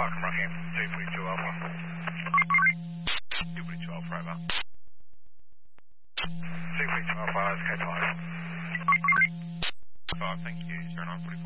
Park and Rocking, 242 Alpha. 242 Alpha, over. 242 Alpha, SK5. 5, thank you, 0944.